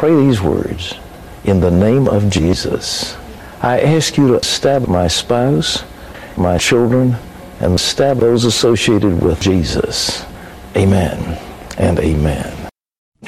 pray these words in the name of Jesus. I ask you to stab my spouse, my children, and stab those associated with Jesus. Amen and amen.